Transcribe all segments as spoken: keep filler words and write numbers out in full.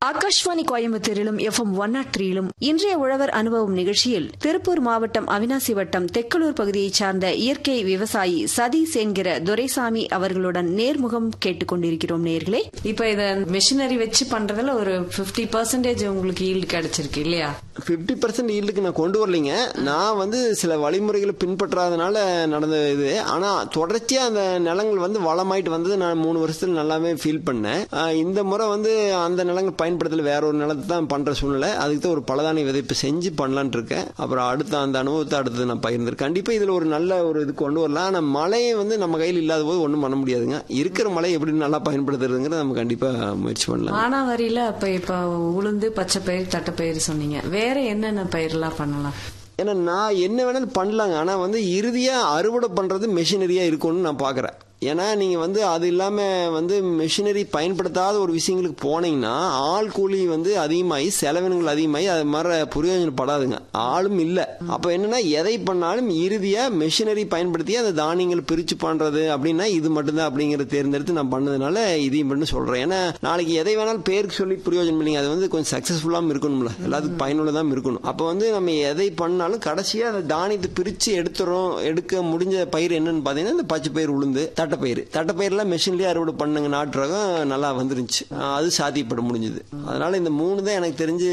Akashvani கோயம்புத்தூரிலும் F M one not த்ரீலும் இன்றைய உழவர் அனுபவம் நிகழ்ச்சியில் திருப்பூர் மாவட்டம் அவினாசி வட்டம் தெக்கலூர் பகுதியைச் சார்ந்த இயற்கை விவசாயி சதீஷ் என்கிற துரைசாமி அவர்களுடன் நேர்முகம் கேட்டுக் கொண்டிருக்கிறோம். நேர்களே, இப்ப இத மிஷினரி வச்சு பண்றதுல ஒரு பிப்டி பர்சன்டேஜ் உங்களுக்கு ஈல்டு கிடைச்சிருக்கு இல்லையா? பிப்டி பர்சன்ட் ஈல்டுக்கு நான் கொண்டு வரலைங்க. நான் வந்து சில வழிமுறைகளை பின்பற்றாதனால நடந்த இது. ஆனா தொடர்ச்சியா அந்த நிலங்கள் வந்து வளமாயிட்டு வந்தது நான் மூணு வருஷத்துல நல்லாவே ஃபீல் பண்ணேன். இந்த முறை வந்து அந்த நிலங்கள் பயன்படுத்தல, வேற ஒரு நிலத்தை தான் பண்ற சூழ்நிலை. அதுக்கு தான் ஒரு பலதானிய விதைப்பு செஞ்சு பண்ணலான் இருக்கேன். அப்புறம் அடுத்த அந்த அனுபவத்தை அடுத்தது நான் பகிர்ந்தேன். கண்டிப்பா இதுல ஒரு நல்ல ஒரு இது கொண்டு வரலாம். ஆனா மழையை வந்து நம்ம கையில் இல்லாத போது ஒன்றும் பண்ண முடியாதுங்க. இருக்கிற மழை எப்படி நல்லா பயன்படுத்துறதுங்கிறத நம்ம கண்டிப்பா முயற்சி பண்ணலாம். ஆனா வரியில அப்ப இப்ப உளுந்து, பச்சை பயிர், தட்டைப்பயிர் சொன்னீங்க. வேற என்னென்ன பயிரெல்லாம் பண்ணலாம்? ஏன்னா நான் என்ன வேணாலும் பண்ணலாங்க. ஆனா வந்து இறுதியா அறுவடை பண்றது மெஷினரியா இருக்கும்னு நான் பாக்குறேன். ஏன்னா நீங்க வந்து அது இல்லாம வந்து மெஷினரி பயன்படுத்தாத ஒரு விஷயங்களுக்கு போனீங்கன்னா ஆள் கூலி வந்து அதிகமாகி செலவினங்கள் அதிகமாகி அது மாதிரி பிரயோஜனப்படாதுங்க. ஆளும் இல்ல. அப்ப என்னன்னா எதை பண்ணாலும் இறுதியா மெஷினரி பயன்படுத்தி அந்த தானியங்கள் பிரிச்சு பண்றது அப்படின்னா இது மட்டும்தான் அப்படிங்கறத தேர்ந்தெடுத்து நான் பண்ணதுனால இதையும் பண்ணு சொல்றேன். ஏன்னா நாளைக்கு எதை வேணாலும் பேருக்கு சொல்லி பிரயோஜனம் இல்லைங்க. அது வந்து கொஞ்சம் சக்சஸ்ஃபுல்லாம இருக்கணும்ல, எல்லாத்துக்கும் பயனுள்ளதான் இருக்கணும். அப்ப வந்து நம்ம எதை பண்ணாலும் கடைசியா அந்த தானியத்தை பிரிச்சு எடுத்துறோம். எடுக்க முடிஞ்ச பயிர் என்னன்னு பாத்தீங்கன்னா இந்த பச்சை பயிர், உளுந்து, தட்டைப்பயிர். தட்டைப்பயிரெல்லாம் மெஷின்லயே அறுவடை பண்ணுங்க. நாட்டு ரகம் நல்லா வந்துருந்துச்சு. அது சாத்தியப்பட முடிஞ்சது. அதனால இந்த மூணு தான் எனக்கு தெரிஞ்சு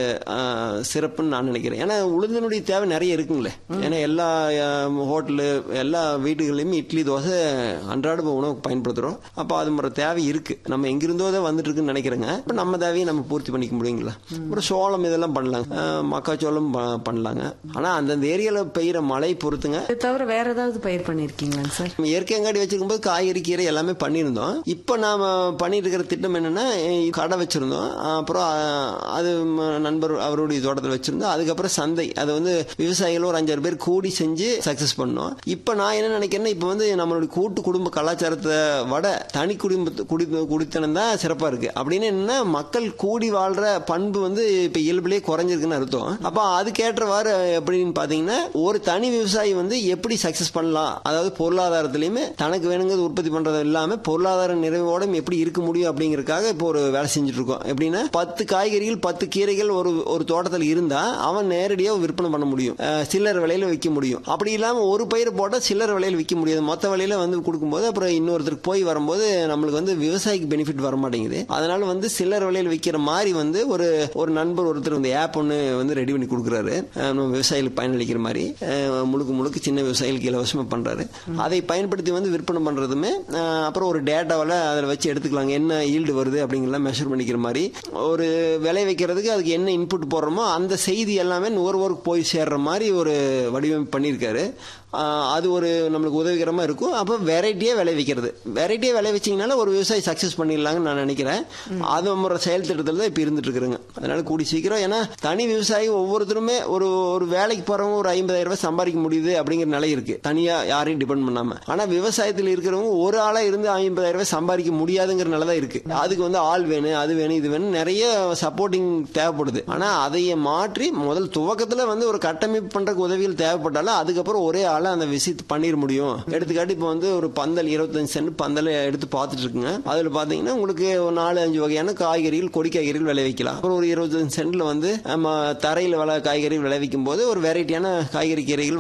சிறப்புன்னு நான் நினைக்கிறேன். ஏன்னா உளுந்தினுடைய தேவை நிறைய இருக்குங்களே. ஏன்னா எல்லா ஹோட்டலு எல்லா வீட்டுகள்லயுமே இட்லி, தோசை அன்றாட உணவு பயன்படுத்துறோம். அப்போ அது மாதிரி தேவை இருக்கு. நம்ம எங்கிருந்தோ தான் வந்துட்டு இருக்குன்னு நினைக்கிறேங்க. இப்போ நம்ம தேவையை நம்ம பூர்த்தி பண்ணிக்க முடியுங்களா? அப்புறம் சோளம் இதெல்லாம் பண்ணலாங்க, மக்காச்சோளம் பண்ணலாங்க. ஆனா அந்தந்த ஏரியால பெய்யற மழை பொறுத்துங்க. தவிர வேற ஏதாவது பயிர் பண்ணிருக்கீங்களா சார்? இயற்கை அங்காடி வச்சிருக்கும் போது காய்கறி, கீரை எல்லாமே பண்ணியிருந்தோம். இப்ப நாம பண்ணிட்டு இருக்கிற திட்டம் என்னன்னா கடை வச்சிருந்தோம். அப்புறம் அது நண்பர் அவருடைய தோட்டத்தில் வச்சிருந்தோம். அதுக்கப்புறம் சந்தை, அது வந்து விவசாயிகள் ஒரு அஞ்சாறு பேர் கூடி செஞ்சு சக்சஸ் பண்ணோம். இப்ப நான் என்ன நினைக்கிறேன்னா இப்ப வந்து நம்மளுடைய கூட்டு குடும்ப கலாச்சாரத்தை விட தனி குடும்ப குடி குடித்தனம் தான் சிறப்பா இருக்கு. அப்படின்னு என்னன்னா மக்கள் கூடி வாழ்ற பண்பு வந்து இப்ப இயல்பிலேயே குறைஞ்சிருக்குன்னு அர்த்தம். அப்ப அதுக்கேற்றவாறு எப்படின்னு பாத்தீங்கன்னா ஒரு தனி விவசாயி வந்து எப்படி சக்சஸ் பண்ணலாம், அதாவது பொருளாதாரத்திலயுமே தனக்கு வேணுங்கிறது உற்பத்தி பண்றது இல்லாம பொருளாதார நிறைவோட எப்படி இருக்க முடியும் அப்படிங்கறதுக்காக இப்போ ஒரு வேலை செஞ்சுட்டு இருக்கோம். எப்படின்னா பத்து காய்கறிகள், பத்து கீரைகள் ஒரு ஒரு தோட்டத்தில் இருந்தா அவன் நேரடியாக விற்பனை பண்ண முடியும், சில்லறை விலையில விற்க முடியும். அப்படி இல்லாம ஒரு பயிர் போட்டா சில்லறை விலையில விற்க முடியாது, மொத்த விலையில வந்து கொடுக்கும்போது அப்புறம் இன்னொருத்தருக்கு போய் வரும்போது நம்மளுக்கு வந்து விவசாயிக்கு பெனிஃபிட் வர மாட்டேங்குது. அதனால வந்து சில்லறை விலையில விற்கிற மாதிரி வந்து ஒரு ஒரு நண்பர் ஒருத்தர் வந்து ஆப் ஒன்று வந்து ரெடி பண்ணி கொடுக்குறாரு. விவசாயிகளுக்கு பயனளிக்கிற மாதிரி முழுக்க முழுக்க சின்ன விவசாயிகளுக்கு இலவசமா பண்றாரு. அதை பயன்படுத்தி வந்து விற்பனை பண்றதுமே அப்புறம் ஒரு டேட்டாவில் அதில் வச்சு எடுத்துக்கலாங்க. என்ன ஈல்டு வருது அப்படிங்கலாம் மெஷர் பண்ணிக்கிற மாதிரி ஒரு விலை வைக்கிறதுக்கு அதுக்கு என்ன இன்புட் போடுறோமோ அந்த செய்தி எல்லாமே நுகர்வோருக்கு போய் சேர்ற மாதிரி ஒரு வடிவமைப்பு பண்ணியிருக்காரு. அது ஒரு நம்மளுக்கு உதவிகரமா இருக்கும். அப்போ வெரைட்டியா விளை வைக்கிறது, வெரைட்டியா விளை வச்சிங்கனால ஒரு விவசாயி சக்சஸ் பண்ணிடலாங்கன்னு நான் நினைக்கிறேன். அது நம்ம செயல் திட்டத்தில் தான் இப்போ இருந்துட்டு இருக்கிறேங்க. அதனால கூடி சீக்கிரம், ஏன்னா தனி விவசாயி ஒவ்வொருத்தருமே ஒரு ஒரு வேலைக்கு போறவங்க ஒரு ஐம்பதாயிரம் ரூபாய் சம்பாதிக்க முடியுது அப்படிங்கிற நிலை இருக்கு, தனியா யாரையும் டிபெண்ட் பண்ணாம. ஆனா விவசாயத்தில் இருக்கிறவங்க ஒரு ஆளா இருந்து ஐம்பதாயிரம் ரூபாய் சம்பாதிக்க முடியாதுங்கிற நிலை தான் இருக்கு. அதுக்கு வந்து ஆள் வேணும், அது வேணும், இது வேணும், நிறைய சப்போர்ட்டிங் தேவைப்படுது. ஆனா அதையே மாற்றி முதல் துவக்கத்துல வந்து ஒரு கட்டமைப்பு பண்றதுக்கு உதவிகள் தேவைப்பட்டாலும் அதுக்கப்புறம் ஒரே ஆள் அந்த விசிட் பண்ணிட முடியும். எடுத்துக்காட்டு இப்ப வந்து ஒரு பந்தல் இருபத்தஞ்சு சென்ட் பந்தல் எடுத்து பார்த்துட்டு இருக்குங்க. அதுல பாத்தீங்கன்னா உங்களுக்கு ஒரு நாலு அஞ்சு வகையான காய்கறிகள், கொடி காய்கறிகள் விளைவிக்கலாம். அப்புறம் ஒரு இருபத்தஞ்சு சென்ட்ல வந்து நம்ம தரையில விளை காய்கறி விளைவிக்கும் போது ஒரு வெரைட்டியான காய்கறி கீரைகள்